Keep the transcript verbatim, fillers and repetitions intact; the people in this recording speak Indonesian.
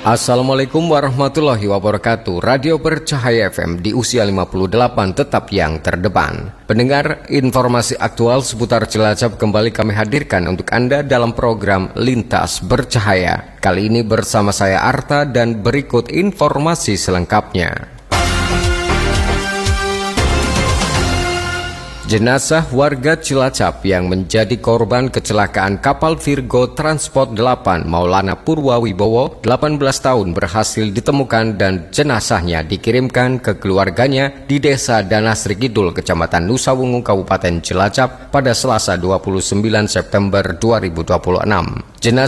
Assalamualaikum warahmatullahi wabarakatuh. Radio Bercahaya F M di usia lima puluh delapan tetap yang terdepan. Pendengar, informasi aktual seputar Cilacap kembali kami hadirkan untuk Anda dalam program Lintas Bercahaya. Kali ini bersama saya Arta dan berikut informasi selengkapnya. Jenazah warga Cilacap yang menjadi korban kecelakaan kapal Virgo Transport delapan Maulana Purwawibowo delapan belas tahun berhasil ditemukan dan jenazahnya dikirimkan ke keluarganya di Desa Danasri Kidul, Kecamatan Nusa Wungu, Kabupaten Cilacap pada Selasa dua puluh sembilan September dua ribu dua puluh enam. Jenazah